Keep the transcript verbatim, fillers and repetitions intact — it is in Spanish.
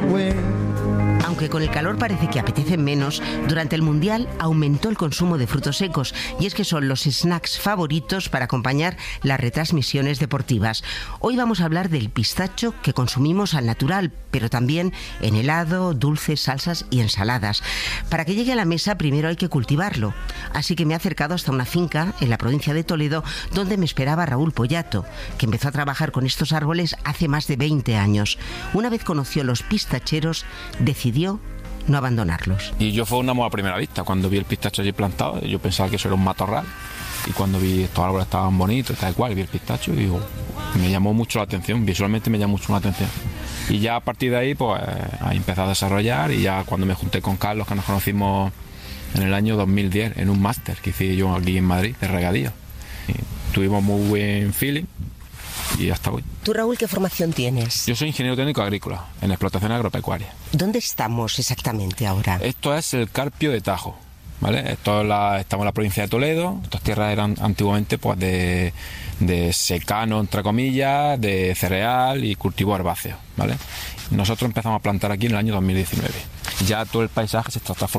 Aunque con el calor parece que apetecen menos, durante el Mundial aumentó el consumo de frutos secos, y es que son los snacks favoritos para acompañar las retransmisiones deportivas. Hoy vamos a hablar del pistacho que consumimos al natural, pero también en helado, dulces, salsas y ensaladas. Para que llegue a la mesa primero hay que cultivarlo, así que me he acercado hasta una finca en la provincia de Toledo donde me esperaba Raúl Pollato, que empezó a trabajar con estos árboles hace más de veinte años. Una vez conoció los pistacheros, decidió no abandonarlos. Y yo fue un amor a primera vista. Cuando vi el pistacho allí plantado, yo pensaba que eso era un matorral. Y cuando vi estos árboles estaban bonitos, tal cual, vi el pistacho y digo, me llamó mucho la atención, visualmente me llamó mucho la atención. Y ya a partir de ahí, pues, he empezado a desarrollar, y ya cuando me junté con Carlos, que nos conocimos en el año dos mil diez, en un máster que hice yo aquí en Madrid, de regadío. Y tuvimos muy buen feeling. Y hasta hoy. ¿Tú, Raúl, qué formación tienes? Yo soy ingeniero técnico agrícola, en explotación agropecuaria. ¿Dónde estamos exactamente ahora? Esto es el Carpio de Tajo, ¿vale? Esto es la, estamos en la provincia de Toledo. Estas tierras eran antiguamente pues de, de secano, entre comillas, de cereal y cultivo herbáceo, ¿vale? Nosotros empezamos a plantar aquí en el año dos mil diecinueve. Ya todo el paisaje se está transformando